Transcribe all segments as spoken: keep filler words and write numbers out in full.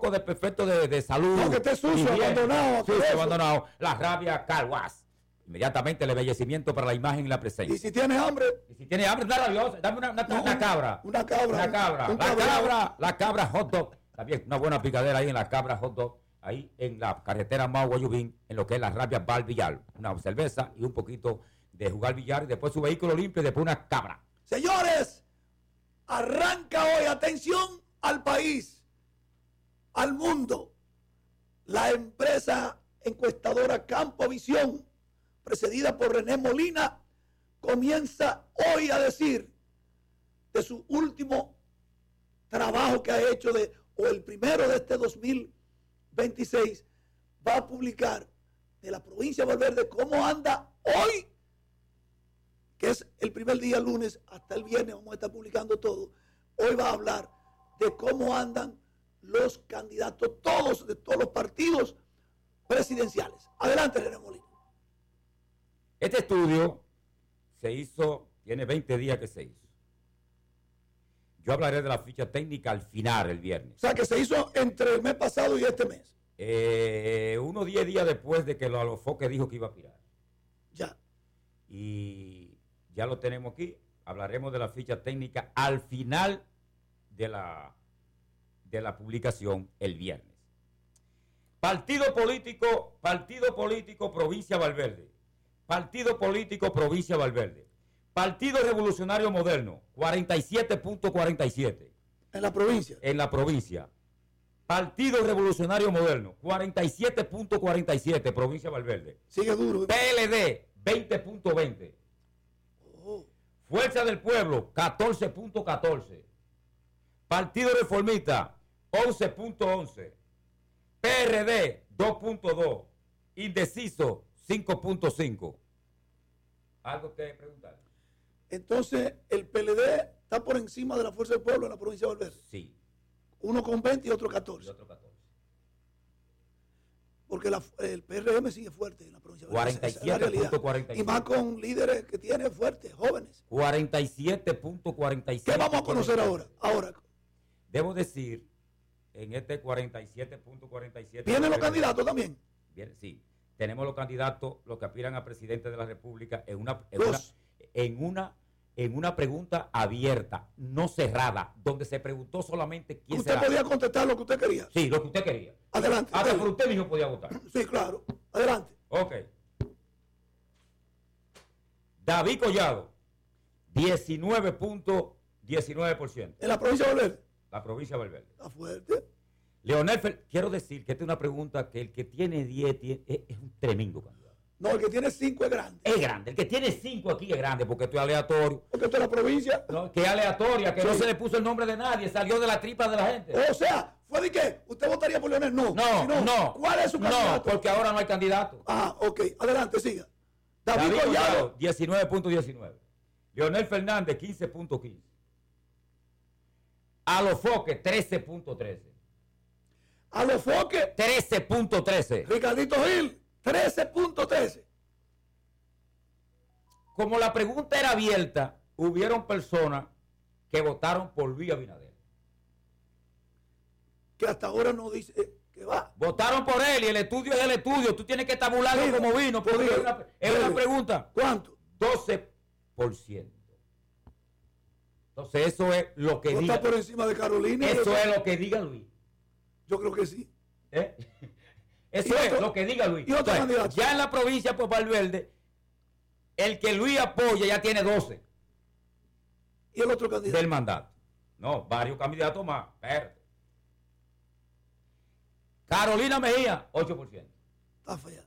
tipo de perfecto de, de salud. No, que esté sucio, abandonado. Sucio, abandonado. La rabia Carguas. Inmediatamente el embellecimiento para la imagen y la presencia. Y si tienes hambre. Y si tienes hambre, está rabioso. Dame una, una, No, una cabra. Una cabra. Una cabra. Un La cabra. cabra. La cabra hot dog. También una buena picadera ahí en la cabra hot dog. Ahí en la carretera Mau Guayubín, en lo que es la rabia Bar Villar. Una cerveza y un poquito de jugar billar. Y después su vehículo limpio y después una cabra. Señores, arranca hoy, atención al país, al mundo, la empresa encuestadora Campo Visión, precedida por René Molina, comienza hoy a decir de su último trabajo que ha hecho, de, o el primero de este dos mil veintiséis, va a publicar de la provincia de Valverde cómo anda hoy, que es el primer día lunes, hasta el viernes vamos a estar publicando todo. Hoy va a hablar de cómo andan los candidatos, todos, de todos los partidos presidenciales. Adelante, René Molina. Este estudio se hizo, tiene veinte días que se hizo. Yo hablaré de la ficha técnica al final, el viernes. O sea, que se hizo entre el mes pasado y este mes. Eh, unos diez días después de que lo Alofoque dijo que iba a pirar. Ya. Y ya lo tenemos aquí. Hablaremos de la ficha técnica al final de la, de la publicación el viernes. Partido político, partido político, provincia Valverde. Partido político, provincia Valverde. Partido Revolucionario Moderno, cuarenta y siete punto cuarenta y siete. En la provincia. En la provincia. Partido Revolucionario Moderno, cuarenta y siete punto cuarenta y siete, provincia Valverde. Sigue duro. P L D, veinte punto veinte. Oh. Fuerza del Pueblo, catorce punto catorce. Partido Reformista, once punto once. P R D, dos punto dos. Indeciso, cinco punto cinco. ¿Algo que preguntar? Entonces, el P L D está por encima de la Fuerza del Pueblo en la provincia de Valverde. Sí. Uno con veinte y otro Y catorce. otro catorce. Porque la, el P R M sigue fuerte en la provincia de Valverde. cuarenta y Esa es la siete realidad. punto cuarenta y siete. Y más con líderes que tiene fuertes, jóvenes. cuarenta y siete punto cuarenta y siete. ¿Qué vamos a conocer ahora? Ahora. Debo decir, en este cuarenta y siete punto cuarenta y siete. ¿Vienen los candidatos también? Bien, sí. Tenemos los candidatos, los que aspiran a presidente de la República, en una, en Los. una, en una, en una pregunta abierta, no cerrada, donde se preguntó solamente quién Usted será. podía contestar lo que usted quería. Sí, lo que usted quería. Adelante. Hasta dele. por usted mismo podía votar. Sí, claro. Adelante. Ok. David Collado, diecinueve punto diecinueve por ciento. En la provincia de Valverde. La provincia de Valverde. Está fuerte. Leonel Fer... Quiero decir que esta es una pregunta que el que tiene diez tiene... es, es un tremendo candidato. No, el que tiene cinco es grande. Es grande. El que tiene cinco aquí es grande porque esto es aleatorio. Porque esto es la provincia. No, que es aleatoria, que Sí. no se le puso el nombre de nadie, salió de la tripa de la gente. O sea, ¿fue de qué? ¿Usted votaría por Leonel? No. No, Sino, no. ¿cuál es su candidato? No, porque ahora no hay candidato. Ah, ok. Adelante, siga. David, David Collado. Collado, diecinueve punto diecinueve. Leonel Fernández, quince punto quince. Alofoque, trece punto trece. A los foques, trece punto trece. Ricardito Gil, trece punto trece. Como la pregunta era abierta, hubieron personas que votaron por Luis Abinader. Que hasta ahora no dice eh, que va. Votaron por él y el estudio es el estudio. Tú tienes que tabularlo Sí, como vino, porque sí, es una, es sí. una pregunta. ¿Cuánto? doce por ciento. Entonces eso es lo que ¿No diga. está por encima de Carolina? Eso es lo que diga Luis. Yo creo que sí. ¿Eh? Eso Y es otro- lo que diga Luis. y otro Entonces, candidato. ya en la provincia por Valverde, el que Luis apoya ya tiene doce ¿Y el otro candidato? del mandato. No, varios candidatos más. Espérate. Carolina Mejía, ocho por ciento. Está fea.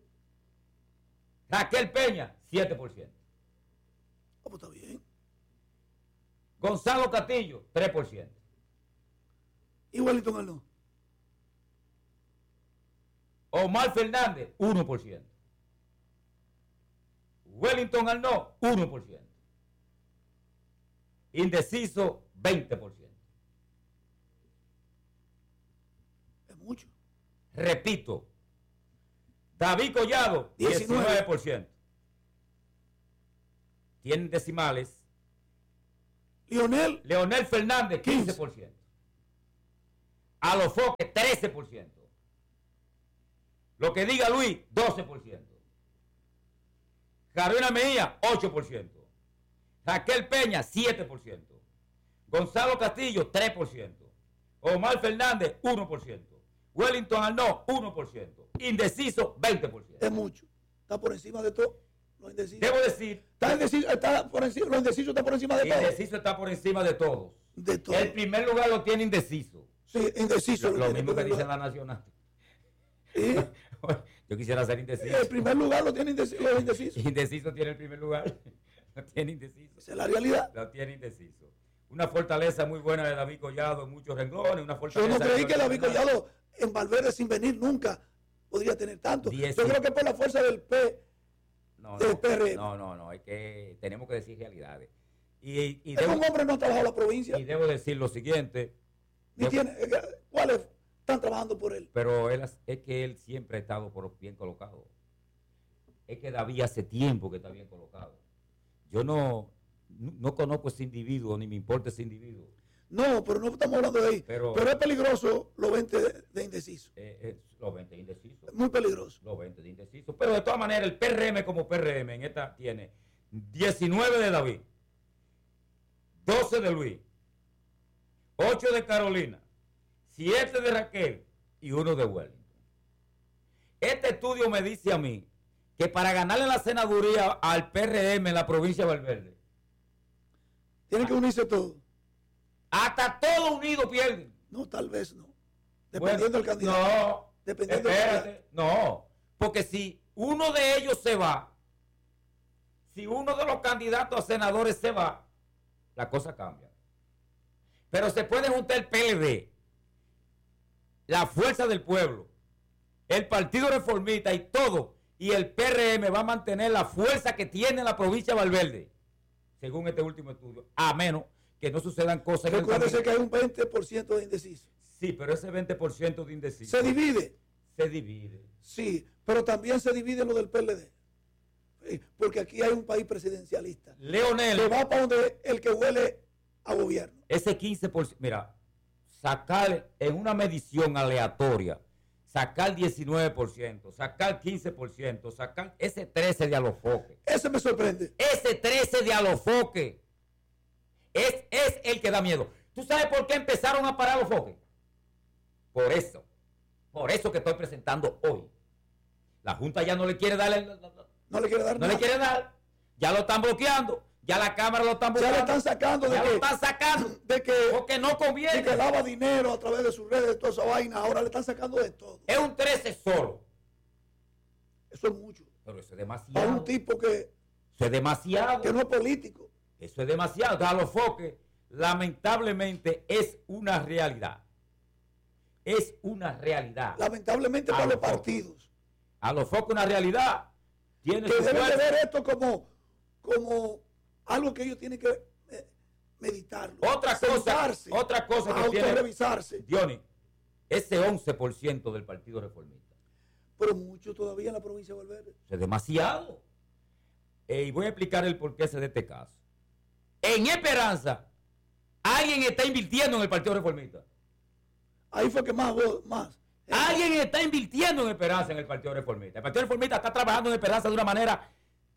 Raquel Peña, siete por ciento. Ah, pues está bien. Gonzalo Castillo, tres por ciento. Y Wellington Arnaud. Omar Fernández, uno por ciento. Wellington Arnaud, uno por ciento. Indeciso, veinte por ciento. Es mucho. Repito, David Collado, diecinueve. diecinueve por ciento. Tienen decimales. Lionel, Leonel Fernández, quince por ciento. A los foques, trece por ciento. Lo que diga Luis, doce por ciento. Carolina Mejía, ocho por ciento. Raquel Peña, siete por ciento. Gonzalo Castillo, tres por ciento. Omar Fernández, uno por ciento. Wellington Arnaud, uno por ciento. Indeciso, veinte por ciento. Es mucho. Está por encima de todo. Los indecisos. Debo decir, Está indeciso, está por encima, los indecisos están por encima de todo. indeciso está por encima de todos. De todo. El primer lugar lo tiene indeciso. Sí, indeciso. Lo, lo mismo que dice la Nacional. Sí. Yo quisiera ser indeciso. El primer lugar lo tienen indeciso, los indecisos. Indeciso tiene el primer lugar. Lo tiene indeciso. Esa es la realidad. Lo tiene indeciso. Una fortaleza muy buena de David Collado en muchos renglones. Una fortaleza Yo no creí de que David Collado Collado en Valverde sin venir nunca podría tener tanto. Diez, Yo sí. creo que por la fuerza del P, No, del no, P R M. no, no, no, es que tenemos que decir realidades. Y, y, Es que debo, un hombre no ha trabajado en la provincia. y debo decir lo siguiente, Ni debo- tiene, eh, ¿cuáles están trabajando por él? pero él, has- es que él siempre ha estado por bien colocado. Es que David hace tiempo que está bien colocado. Yo no, no, no conozco ese individuo, ni me importa ese individuo. No, pero no estamos hablando de ahí. Pero- Pero, es peligroso los veinte de, de indeciso. Eh, eh, los veinte indecisos. Es muy peligroso. Los veinte de indecisos. Pero de todas maneras, el P R M como P R M en esta tiene diecinueve de David, doce de Luis, ocho de Carolina, siete de Raquel y uno de Wellington. Este estudio me dice a mí que para ganarle la senaduría al P R M en la provincia de Valverde, Tienen que unirse todos. hasta todos unidos pierden. No, tal vez no. Dependiendo Bueno, del candidato. No, Dependiendo del espérate, no, porque si uno de ellos se va, si uno de los candidatos a senadores se va, la cosa cambia. Pero se puede juntar el P L D, la Fuerza del Pueblo, el Partido Reformista y todo, y el P R M va a mantener la fuerza que tiene la provincia de Valverde, según este último estudio, a menos que no sucedan cosas en el Recuérdese camino. que hay un veinte por ciento de indeciso. Sí, pero ese veinte por ciento de indeciso Se divide. se divide. Sí, pero también se divide lo del P L D. Sí, porque aquí hay un país presidencialista. Leonel, Que va para donde el que huele a gobierno. ese quince por ciento, mira, sacar en una medición aleatoria, sacar diecinueve por ciento, sacar quince por ciento, sacar ese trece por ciento de alofoque, Ese me sorprende. ese trece por ciento de alofoque, es, es el que da miedo. ¿Tú sabes por qué empezaron a parar los foques? Por eso, por eso que estoy presentando hoy. La Junta ya no le quiere dar, el- No le quiere dar no nada. le quiere dar, ya lo están bloqueando, ya la Cámara lo están Ya bloqueando. le están sacando de Ya lo que, están sacando, de que, porque no de conviene. que lava dinero a través de sus redes, de toda esa vaina. Ahora le están sacando de todo. Es un trece solo. Eso es mucho. Pero eso es Para demasiado. un tipo que, Eso es demasiado. que no es político. Eso es demasiado. A los foques, lamentablemente, es una realidad. Es una realidad. Lamentablemente A para los los foques. partidos. A los foques, una realidad. Tiene Que su deben de fuerza. ver esto como, como algo que ellos tienen que eh, meditarlo. Otra cosa, sentarse, otra cosa que tiene, autorrevisarse. Diony, ese once por ciento del Partido Reformista. Pero mucho todavía en la provincia de Valverde. Eso es demasiado. Eh, y voy a explicar el porqué de este caso. En Esperanza, alguien está invirtiendo en el Partido Reformista. Ahí fue que más, más. eh, Alguien está invirtiendo en Esperanza en el Partido Reformista. El Partido Reformista está trabajando en Esperanza de una manera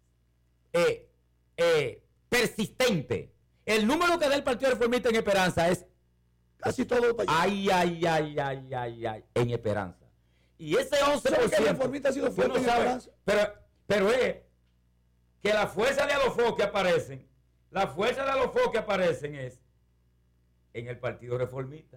eh, eh, persistente. El número que da el Partido Reformista en Esperanza es casi todo para allá. ay, ay, ay, ay, ay, ay, en Esperanza. Y ese once por ¿Sabe que el ciento, reformista ha sido tú fuerte no en sabes, Esperanza? pero, pero es que la fuerza de Alofó que aparecen, la fuerza de Alofó que aparecen es en el Partido Reformista.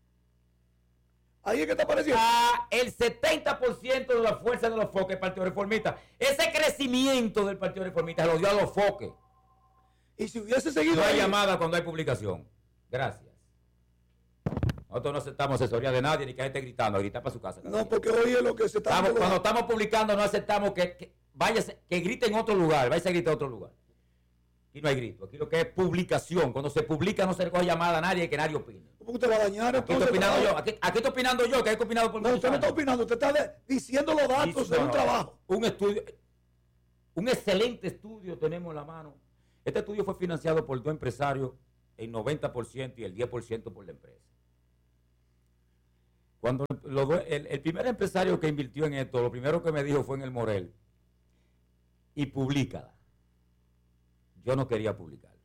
Ahí es que está apareciendo. Ah, el setenta por ciento de la fuerza de los foques del Partido Reformista. Ese crecimiento del Partido Reformista lo dio a los foques. Y si hubiese seguido No hay ahí, llamada cuando hay publicación. Gracias. Nosotros no aceptamos asesoría de nadie ni que esté gritando, gritar para su casa. cada no, día. porque hoy es lo que se está Estamos- dando. cuando estamos publicando no aceptamos que, que váyase, que grite en otro lugar, váyase a gritar en otro lugar. Aquí no hay grito, aquí lo que es publicación. Cuando se publica no se recoge llamada a nadie que nadie opine. ¿Cómo usted va a dañar Aquí entonces? estoy opinando el yo, trabajo? aquí, aquí estoy opinando yo, que he opinado por No, muchos usted no está años. opinando, usted está de- diciendo los datos de No, un no, trabajo. Un estudio, un excelente estudio tenemos en la mano. Este estudio fue financiado por dos empresarios, el noventa por ciento y el diez por ciento por la empresa. Cuando lo, el, el primer empresario que invirtió en esto, lo primero que me dijo fue en el Morel, y públicala. Yo no quería publicarla.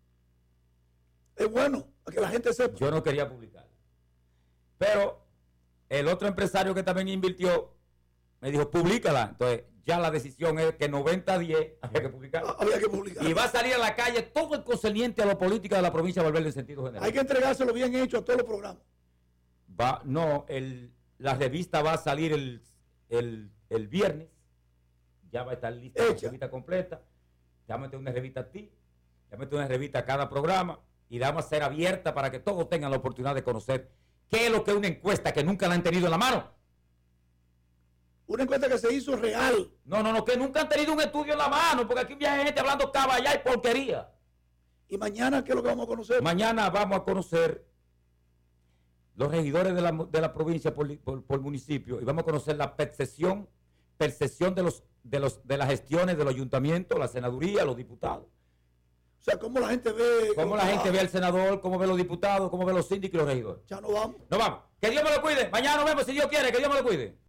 Es bueno, para que la gente sepa. Yo no quería publicarla. Pero el otro empresario que también invirtió me dijo, públicala. Entonces, ya la decisión es que noventa a diez había que publicarla. Había que publicarla. Y va a salir a la calle todo el concerniente a la política de la provincia de Valverde en sentido general. Hay que entregárselo bien hecho a todos los programas. Va, no, el, la revista va a salir el, el, el viernes. Ya va a estar lista la revista completa. Ya vamos a meter una revista a ti. Ya vamos a meter una revista a cada programa. Y la vamos a hacer abierta para que todos tengan la oportunidad de conocer qué es lo que es una encuesta que nunca la han tenido en la mano. Una encuesta que se hizo real. No, no, no, que nunca han tenido un estudio en la mano, porque aquí viene gente hablando caballá y porquería. ¿Y mañana qué es lo que vamos a conocer? Mañana vamos a conocer los regidores de la, de la provincia por, por, por municipio y vamos a conocer la percepción, percepción de, los, de, los, de las gestiones de los ayuntamientos, la senaduría, los diputados. O sea, cómo la gente ve... Cómo la gente ve al senador, cómo ve los diputados, cómo ve los síndicos y los regidores. Ya no vamos. No vamos. Que Dios me lo cuide. Mañana nos vemos si Dios quiere. Que Dios me lo cuide.